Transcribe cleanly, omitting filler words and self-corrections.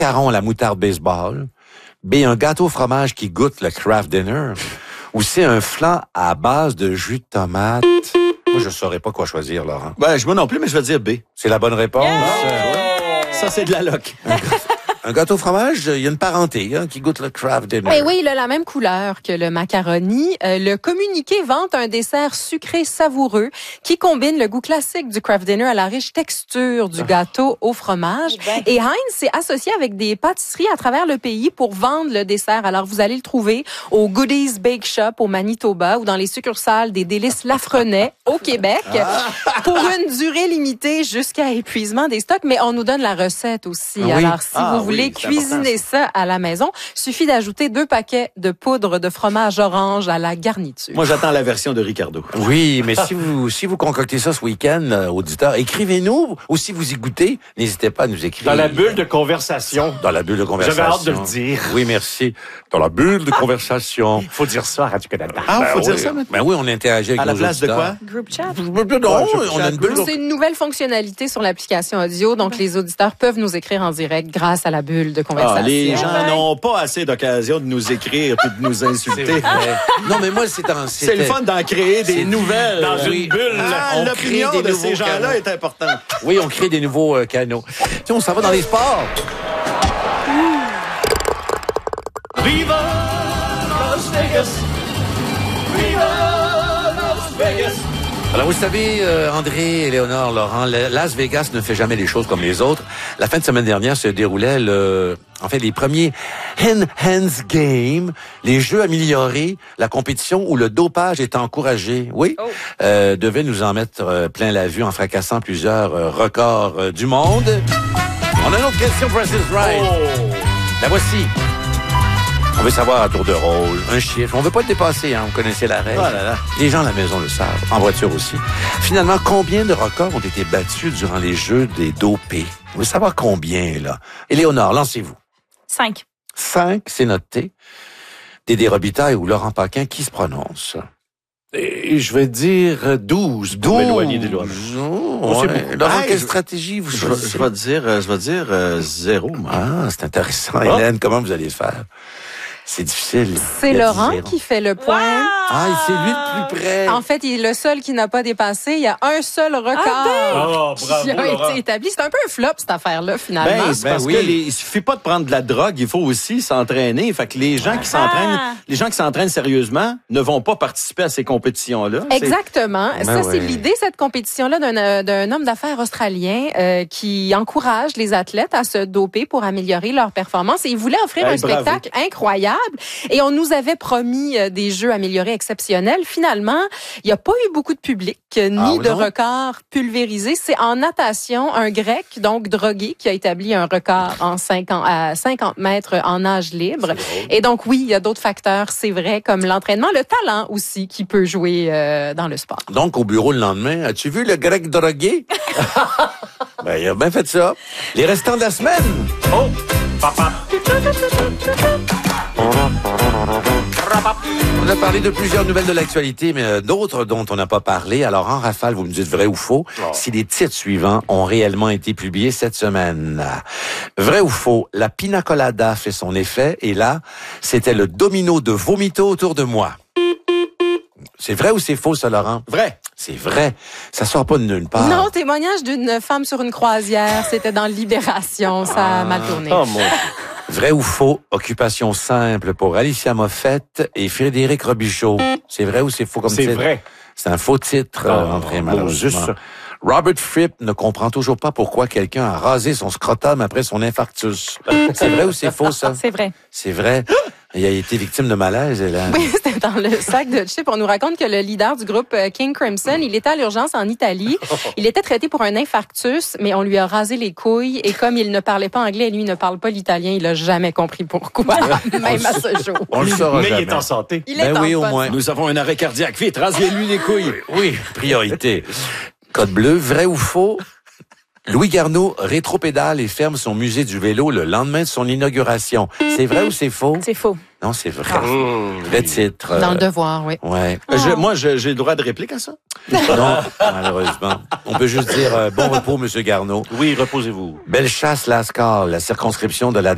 macaron à la moutarde baseball, B, un gâteau au fromage qui goûte le Kraft Dinner, ou C, un flan à base de jus de tomate. Moi, je saurais pas quoi choisir, Laurent. Ben, moi non plus, mais je vais dire B. C'est la bonne réponse. Ça, c'est de la loc. Un gâteau au fromage, il y a une parenté qui goûte le Kraft Dinner. Eh oui, il a la même couleur que le macaroni. Le communiqué vante un dessert sucré savoureux qui combine le goût classique du Kraft Dinner à la riche texture du gâteau au fromage. Et Heinz s'est associé avec des pâtisseries à travers le pays pour vendre le dessert. Alors, vous allez le trouver au Goodies Bake Shop au Manitoba ou dans les succursales des Délices Lafrenais au Québec pour une durée limitée jusqu'à épuisement des stocks. Mais on nous donne la recette aussi. Oui. Alors, si vous voulez cuisiner ça à la maison, suffit d'ajouter 2 paquets de poudre de fromage orange à la garniture. Moi, j'attends la version de Ricardo. Oui, mais si vous concoctez ça ce week-end, auditeurs, écrivez-nous, ou si vous y goûtez, n'hésitez pas à nous écrire. Dans la bulle de conversation. Dans la bulle de conversation. J'avais hâte de le dire. Oui, merci. Dans la bulle de conversation. Il faut dire ça à Radio-Canada. Ah, faut dire oui. ça maintenant? Ben oui, on interagit avec À la nos place de auditeurs. quoi? Group chat. Non, on a une bulle. C'est une nouvelle fonctionnalité sur l'application audio, donc les auditeurs peuvent nous écrire en direct grâce à la bulle de conversation. Les gens n'ont pas assez d'occasion de nous écrire et de nous insulter. Non, mais moi, C'est le fun d'en créer des nouvelles. Dans une bulle. On L'opinion crée des de ces nouveaux gens-là canaux. est importante. Oui, on crée des nouveaux canaux. Tiens, on s'en va dans les sports. Viva Las Vegas! Viva Las Vegas! Alors, vous savez, André, Éléonore, Laurent, Las Vegas ne fait jamais les choses comme les autres. La fin de semaine dernière se déroulait les premiers Hands Games, les jeux améliorés, la compétition où le dopage est encouragé. Oui, devait nous en mettre plein la vue en fracassant plusieurs records du monde. On a une autre question pour Price is Right. La voici. On veut savoir à tour de rôle, un chiffre. On veut pas le dépasser, hein. Vous connaissez la règle. Oh là là. Les gens à la maison le savent, en voiture aussi. Finalement, combien de records ont été battus durant les Jeux des dopés? Vous voulez savoir combien, là? Éléonore, lancez-vous. 5. 5, c'est noté. Dédé Robitaille ou Laurent Paquin, qui se prononce? Et je vais dire 12 pour m'éloigner des lois. Oh, ouais. Laurent, Hey, quelle stratégie vous choisissez? Je vais dire 0. moi. Ah, c'est intéressant. Hélène, comment vous allez faire? C'est difficile. C'est Il y a Laurent 10. qui fait le point. Ah, et c'est lui le plus près. En fait, il est le seul qui n'a pas dépassé. Il y a un seul record Oh, qui bravo, a Laurent. été établi. C'est un peu un flop, cette affaire-là, finalement. Ben, c'est parce que il suffit pas de prendre de la drogue, il faut aussi s'entraîner. Fait que les gens qui s'entraînent sérieusement ne vont pas participer à ces compétitions-là. Exactement. Ben Ça, ouais. c'est l'idée, cette compétition-là, d'un homme d'affaires australien qui encourage les athlètes à se doper pour améliorer leur performance. Et il voulait offrir un bravo. spectacle incroyable. Et on nous avait promis des jeux améliorés exceptionnels. Finalement, il n'y a pas eu beaucoup de public, ni de non? records pulvérisés. C'est en natation, un Grec, donc drogué, qui a établi un record à 50 mètres en nage libre. Et donc, oui, il y a d'autres facteurs, c'est vrai, comme l'entraînement, le talent aussi, qui peut jouer dans le sport. Donc, au bureau le lendemain, as-tu vu le grec drogué? Ben, il a bien fait ça. Les restants de la semaine. Oh! Papa! On a parlé de plusieurs nouvelles de l'actualité, mais d'autres dont on n'a pas parlé. Alors, en rafale, vous me dites vrai ou faux, si les titres suivants ont réellement été publiés cette semaine. Vrai ou faux, la pina colada fait son effet, et là, c'était le domino de vomito autour de moi. C'est vrai ou c'est faux, ça, Laurent? Vrai. C'est vrai. Ça sort pas de nulle part. Non, témoignage d'une femme sur une croisière. C'était dans Libération. Ça a mal tourné. Oh, mon Dieu. Vrai ou faux, occupation simple pour Alicia Moffett et Frédéric Robichaud. C'est vrai ou c'est faux comme C'est titre? vrai. C'est un faux titre, André, malheureusement. juste ça. Robert Fripp ne comprend toujours pas pourquoi quelqu'un a rasé son scrotum après son infarctus. C'est vrai ou c'est faux, ça? C'est vrai. C'est vrai. Il a été victime de malaise, Hélène. Oui, c'était dans le sac de chips. On nous raconte que le leader du groupe King Crimson, il était à l'urgence en Italie. Il était traité pour un infarctus, mais on lui a rasé les couilles. Et comme il ne parlait pas anglais et lui ne parle pas l'italien, il a jamais compris pourquoi, même à ce jour. On le saura Mais jamais. il est en santé. Il est Ben en oui, au bonne moins. santé. Nous avons un arrêt cardiaque. Vite, rasez-lui les couilles. Oui, priorité. Code bleu, vrai ou faux? Louis Garneau rétropédale et ferme son musée du vélo le lendemain de son inauguration. C'est vrai ou c'est faux? C'est faux. Non, c'est vrai. Vrai titre. Dans le devoir, oui. Ouais. Moi, j'ai le droit de réplique à ça? Non, malheureusement. On peut juste dire bon repos, Monsieur Garneau. Oui, reposez-vous. Bellechasse-Lascar, la circonscription de la